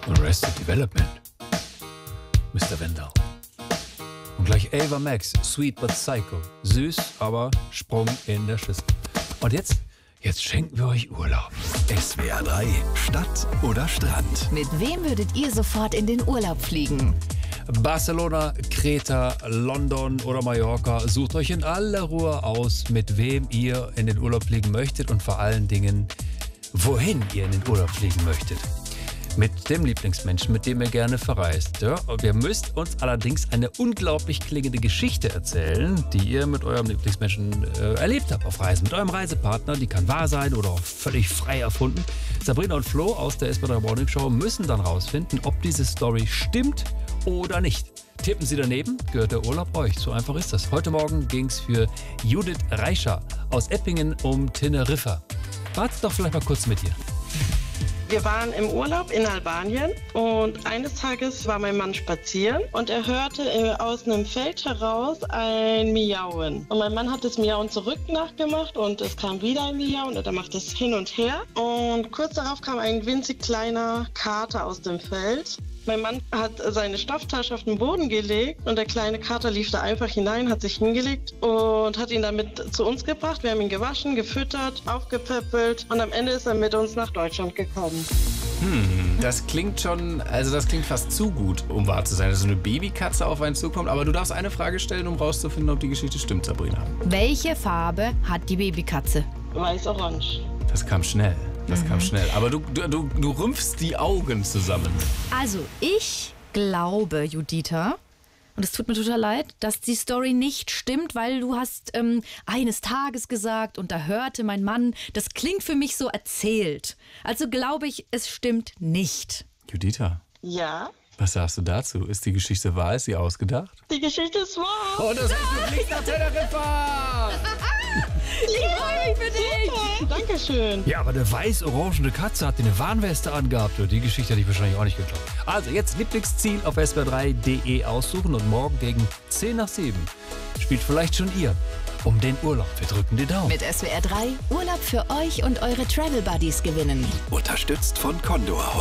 und Arrested Development. Mr. Wendell. Und gleich Ava Max, Sweet but Psycho. Süß, aber Sprung in der Schüssel. Und jetzt schenken wir euch Urlaub. SWR 3, Stadt oder Strand? Mit wem würdet ihr sofort in den Urlaub fliegen? Barcelona, Kreta, London oder Mallorca. Sucht euch in aller Ruhe aus, mit wem ihr in den Urlaub fliegen möchtet und vor allen Dingen, wohin ihr in den Urlaub fliegen möchtet. Mit dem Lieblingsmenschen, mit dem ihr gerne verreist. Ja, ihr müsst uns allerdings eine unglaublich klingende Geschichte erzählen, die ihr mit eurem Lieblingsmenschen erlebt habt auf Reisen. Mit eurem Reisepartner, die kann wahr sein oder auch völlig frei erfunden. Sabrina und Flo aus der SWR 3 Morning Show müssen dann rausfinden, ob diese Story stimmt oder nicht. Tippen Sie daneben, gehört der Urlaub euch. So einfach ist das. Heute Morgen ging es für Judith Reicher aus Eppingen um Teneriffa. Wartet doch vielleicht mal kurz mit ihr. Wir waren im Urlaub in Albanien und eines Tages war mein Mann spazieren und er hörte aus einem Feld heraus ein Miauen. Und mein Mann hat das Miauen zurück nachgemacht und es kam wieder ein Miauen und er macht es hin und her. Und kurz darauf kam ein winzig kleiner Kater aus dem Feld. Mein Mann hat seine Stofftasche auf den Boden gelegt und der kleine Kater lief da einfach hinein, hat sich hingelegt und hat ihn damit zu uns gebracht. Wir haben ihn gewaschen, gefüttert, aufgepäppelt und am Ende ist er mit uns nach Deutschland gekommen. Das klingt das klingt fast zu gut, um wahr zu sein, dass so eine Babykatze auf einen zukommt. Aber du darfst eine Frage stellen, um rauszufinden, ob die Geschichte stimmt, Sabrina. Welche Farbe hat die Babykatze? Weiß-orange. Das kam schnell. Aber du rümpfst die Augen zusammen. Also, ich glaube, Juditha, und es tut mir total leid, dass die Story nicht stimmt, weil du hast eines Tages gesagt und da hörte mein Mann, das klingt für mich so erzählt. Also glaube ich, es stimmt nicht. Juditha, Ja, was sagst du dazu? Ist die Geschichte wahr? Ist sie ausgedacht? die Geschichte ist wahr. Und das heißt, du fliegst nach Teneriffa! Ich freue mich für dich. Super, Dankeschön. Ja, aber eine weiß-orangene Katze hat eine Warnweste angehabt. Die Geschichte hätte ich wahrscheinlich auch nicht geglaubt. Also jetzt Lieblingsziel auf swr3.de aussuchen und morgen gegen 10 nach 7 spielt vielleicht schon ihr um den Urlaub. Wir drücken die Daumen. Mit SWR 3 Urlaub für euch und eure Travel Buddies gewinnen. Unterstützt von Condor.